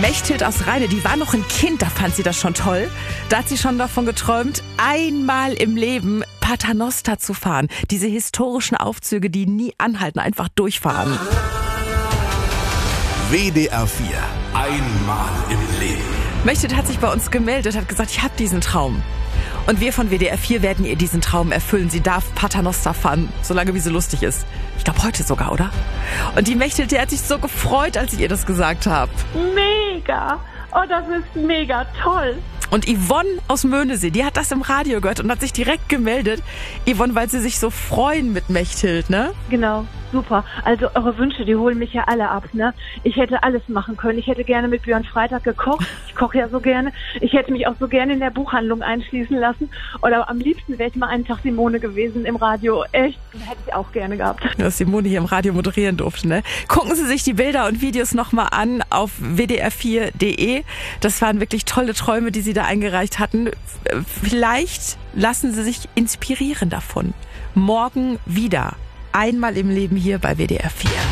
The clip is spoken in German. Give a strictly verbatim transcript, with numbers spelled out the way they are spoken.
Mechthild aus Rheine, die war noch ein Kind, da fand sie das schon toll. Da hat sie schon davon geträumt, einmal im Leben Paternoster zu fahren. Diese historischen Aufzüge, die nie anhalten, einfach durchfahren. W D R vier. Einmal im Leben. Mechthild hat sich bei uns gemeldet, hat gesagt, ich habe diesen Traum. Und wir von W D R vier werden ihr diesen Traum erfüllen. Sie darf Paternoster fahren, solange wie sie lustig ist. Ich glaube, heute sogar, oder? Und die Mechthild, die hat sich so gefreut, als ich ihr das gesagt habe. Mega! Oh, das ist mega toll. Und Yvonne aus Möhnesee, die hat das im Radio gehört und hat sich direkt gemeldet. Yvonne, weil sie sich so freuen mit Mechthild, ne? Genau, super. Also eure Wünsche, die holen mich ja alle ab, ne? Ich hätte alles machen können. Ich hätte gerne mit Björn Freitag gekocht. Ich koche ja so gerne. Ich hätte mich auch so gerne in der Buchhandlung einschließen lassen. Oder am liebsten wäre ich mal einen Tag Simone gewesen im Radio. Echt, hätte ich auch gerne gehabt. Dass Simone hier im Radio moderieren durfte, ne? Gucken Sie sich die Bilder und Videos nochmal an auf w d r vier punkt d e. Das waren wirklich tolle Träume, die Sie da eingereicht hatten. Vielleicht lassen Sie sich inspirieren davon. Morgen wieder. Einmal im Leben hier bei W D R vier.